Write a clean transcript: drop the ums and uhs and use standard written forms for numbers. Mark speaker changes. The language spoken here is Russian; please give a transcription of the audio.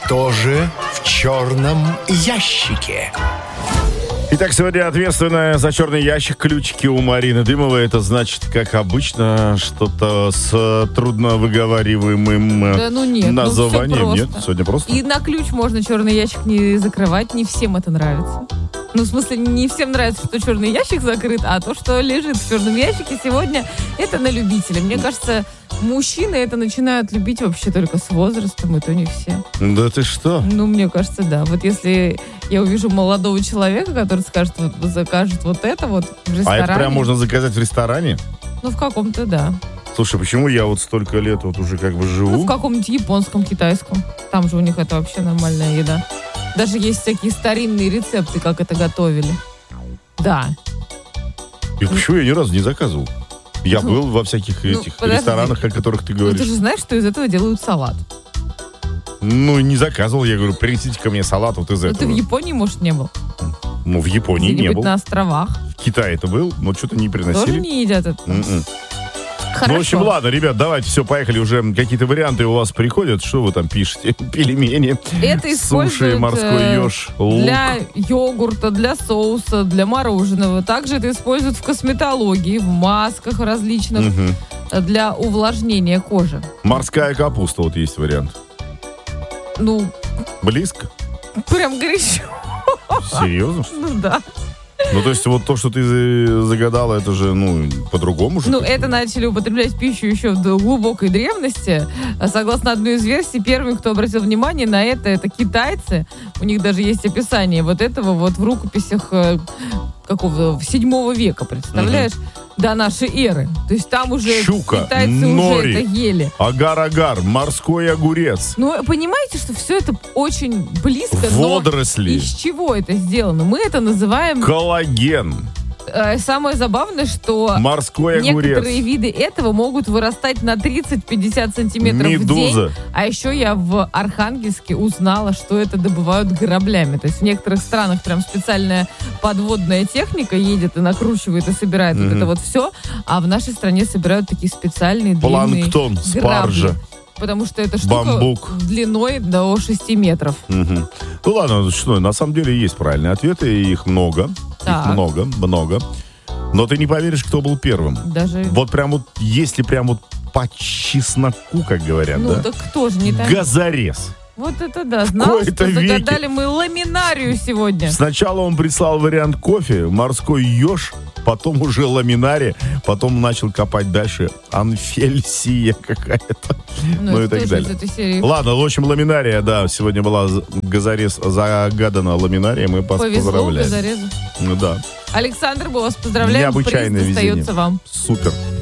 Speaker 1: Что же в черном ящике?
Speaker 2: Итак, сегодня ответственная за черный ящик ключики у Марины Дымовой. Это значит, как обычно, что-то с трудновыговариваемым названием. Нет, сегодня просто.
Speaker 3: И на ключ можно черный ящик не закрывать. Не всем это нравится. Ну, в смысле, не всем нравится, что черный ящик закрыт, а то, что лежит в черном ящике сегодня, это на любителя. Мне кажется, мужчины это начинают любить вообще только с возрастом, и то не все.
Speaker 2: Да ты что?
Speaker 3: Ну, мне кажется, да. Вот если я увижу молодого человека, который скажет, вот, закажет вот это вот в ресторане.
Speaker 2: А это прям можно заказать в ресторане?
Speaker 3: Ну, в каком-то, да.
Speaker 2: Слушай, почему я вот столько лет вот уже как бы живу?
Speaker 3: Ну, в каком-нибудь японском, китайском. Там же у них это вообще нормальная еда. Даже есть всякие старинные рецепты, как это готовили. Да.
Speaker 2: И почему я ни разу не заказывал? Я был во всяких этих ресторанах, о которых ты говоришь.
Speaker 3: Ну, ты же знаешь, что из этого делают салат.
Speaker 2: Ну, не заказывал. Я говорю, принесите ко мне салат вот из этого.
Speaker 3: Ты в Японии, может, не был?
Speaker 2: Ну, в Японии не был.
Speaker 3: На островах.
Speaker 2: В Китае это был, но что-то не приносили.
Speaker 3: Тоже не едят это? Хорошо.
Speaker 2: Ну, в общем, ладно, ребят, давайте, все, поехали. Уже какие-то варианты у вас приходят. Что вы там пишете? Пельмени,
Speaker 3: это
Speaker 2: суши, морской еж, лук.
Speaker 3: Для йогурта, для соуса, для мороженого. Также это используют в косметологии, в масках различных, для увлажнения кожи.
Speaker 2: Морская капуста, вот есть вариант.
Speaker 3: Ну.
Speaker 2: Близко?
Speaker 3: Прям горячо.
Speaker 2: Серьезно?
Speaker 3: Ну, да.
Speaker 2: Ну, то есть, вот то, что ты загадала, это же, ну, по-другому же.
Speaker 3: Ну, это начали употреблять в пищу еще в глубокой древности. Согласно одной из версий, первыми, кто обратил внимание на это китайцы. У них даже есть описание вот этого вот в рукописях какого 7 века, представляешь? До нашей эры. То есть там уже
Speaker 2: щука,
Speaker 3: китайцы
Speaker 2: нори,
Speaker 3: уже это ели.
Speaker 2: Агар-агар, морской огурец.
Speaker 3: Ну, понимаете, что все это очень близко,
Speaker 2: водоросли.
Speaker 3: Но из чего это сделано? Мы это называем...
Speaker 2: Коллаген.
Speaker 3: Самое забавное, что
Speaker 2: морской огурец.
Speaker 3: Некоторые виды этого могут вырастать на 30-50 сантиметров
Speaker 2: медуза.
Speaker 3: в день. А еще я в Архангельске узнала, что это добывают граблями. То есть в некоторых странах прям специальная подводная техника едет и накручивает и собирает вот это вот все. А в нашей стране собирают такие специальные длинные
Speaker 2: планктон, спаржа.
Speaker 3: Потому что эта штука
Speaker 2: бамбук
Speaker 3: длиной до 6 метров.
Speaker 2: Ну ладно, что, на самом деле есть правильные ответы, и их много.
Speaker 3: Так.
Speaker 2: Их много. Но ты не поверишь, кто был первым.
Speaker 3: Даже...
Speaker 2: Вот прям вот, если прям вот по чесноку, как говорят,
Speaker 3: ну,
Speaker 2: да?
Speaker 3: Ну так кто же не так?
Speaker 2: Газорез.
Speaker 3: Вот это да, знал, что загадали мы ламинарию сегодня.
Speaker 2: Сначала он прислал вариант кофе, морской еж, потом уже ламинария, потом начал копать дальше анфельсия какая-то. Ну и так далее. Ладно, в общем, ламинария, да, сегодня была газорез загадана ламинария, мы вас поздравляем.
Speaker 3: Газорезу.
Speaker 2: Ну да.
Speaker 3: Александр, мы вас поздравляем.
Speaker 2: Необычайное
Speaker 3: приз
Speaker 2: везение.
Speaker 3: достается вам.
Speaker 2: Супер.